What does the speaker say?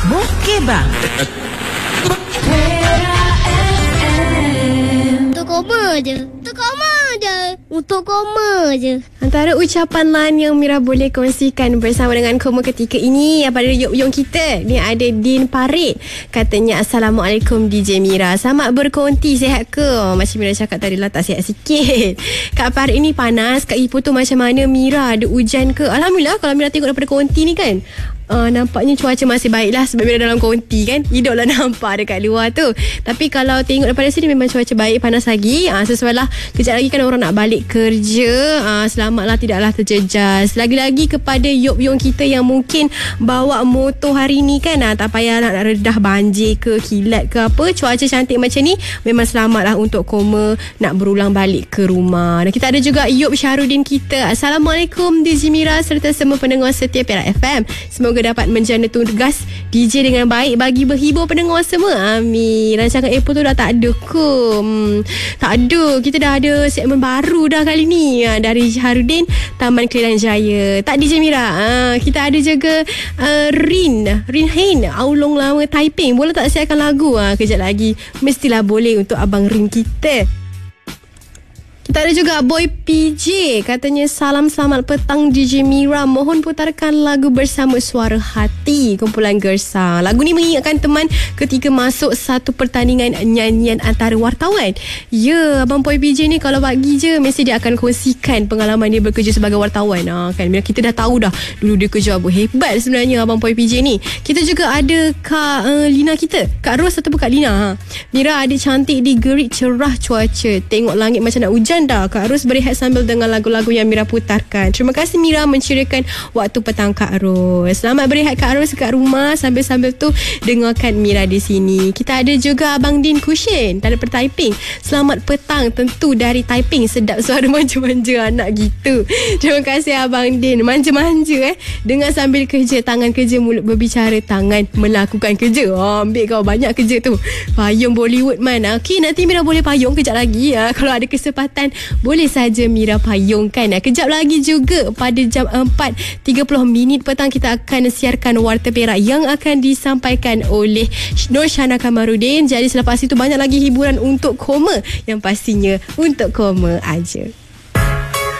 Okey bang. Untuk koma je. Untuk koma je. Antara ucapan lain yang Mira boleh kongsikan bersama dengan koma ketika ini pada Yong kita ni ada Din Parit. Katanya, Assalamualaikum DJ Mira, selamat berkonti, sihat ke? Macam Mira cakap tadi lah, tak sihat sikit. Kak Parit ni panas. Kak Ipoh tu macam mana Mira? Ada hujan ke? Alhamdulillah kalau Mira tengok daripada konti ni kan, nampaknya cuaca masih baik lah sebab Mira dalam konti kan. Hiduplah nampak dekat luar tu. Tapi kalau tengok daripada sini memang cuaca baik, panas lagi. Sesuai lah, kejap lagi kan orang nak balik kerja. Selamatlah, tidaklah terjejas. Lagi-lagi kepada Yong kita yang mungkin bawa motor hari ni kan, tak payah nak redah banjir ke kilat ke apa. Cuaca cantik macam ni, memang selamatlah untuk koma nak berulang balik ke rumah. Dan kita ada juga Yop Syahrudin kita. Assalamualaikum DJ Mira serta semua pendengar setia Perak FM. Semoga dapat menjana tugas DJ dengan baik bagi berhibur pendengar semua. Amin. Rancangan Apple tu dah tak ada ke? Tak ada. Kita dah ada segmen baru dah kali ni, dari Syahrudin, Taman Kelilan Jaya. Tak DJ Mira, kita ada juga Rin Hain, Aulong Lama Taiping. Boleh tak siapkan lagu? Kejap lagi mestilah boleh untuk Abang Rin kita. Kita ada juga Boy PJ. Katanya, salam selamat petang DJ Mira, mohon putarkan lagu Bersama Suara Hati kumpulan Gersa. Lagu ni mengingatkan teman ketika masuk satu pertandingan nyanyian antara wartawan. Ya, Abang Boy PJ ni kalau pagi je mesti dia akan kongsikan pengalaman dia bekerja sebagai wartawan. Kan kita dah tahu dah dulu dia kerja apa. Hebat sebenarnya Abang Boy PJ ni. Kita juga ada Kak Lina kita, Kak Ros ataupun Kak Lina. Mira ada cantik di Gerik, cerah cuaca, tengok langit macam nak hujan dah. Kak Ros berehat sambil dengar lagu-lagu yang Mira putarkan. Terima kasih Mira menceriakan waktu petang Kak Ros. Selamat berehat Kak Ros kat rumah, sambil-sambil tu dengarkan Mira di sini. Kita ada juga Abang Din Kushin daripada Taiping. Selamat petang, tentu dari Taiping. Sedap suara manja-manja anak gitu. Terima kasih Abang Din. Manja-manja dengar sambil kerja. Tangan kerja, mulut berbicara, tangan melakukan kerja. Ambil kau banyak kerja tu. Payung Bollywood man. Okey, nanti Mira boleh payung kejap lagi. Kalau ada kesempatan boleh saja Mira payungkan. Kejap lagi juga pada jam 4.30 petang kita akan siarkan Warta Perak yang akan disampaikan oleh Nur Syana Kamarudin. Jadi selepas itu banyak lagi hiburan untuk koma, yang pastinya untuk koma aja.